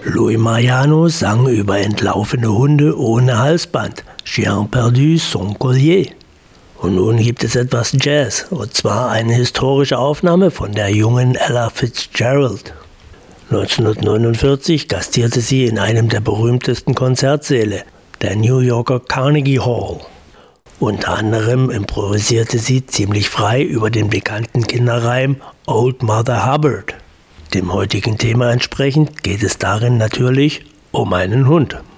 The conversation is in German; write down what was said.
Louis Mariano sang über entlaufene Hunde ohne Halsband, Chien perdu sans collier. Und nun gibt es etwas Jazz, und zwar eine historische Aufnahme von der jungen Ella Fitzgerald. 1949 gastierte sie in einem der berühmtesten Konzertsäle, der New Yorker Carnegie Hall. Unter anderem improvisierte sie ziemlich frei über den bekannten Kinderreim Old Mother Hubbard. Dem heutigen Thema entsprechend geht es darin natürlich um einen Hund.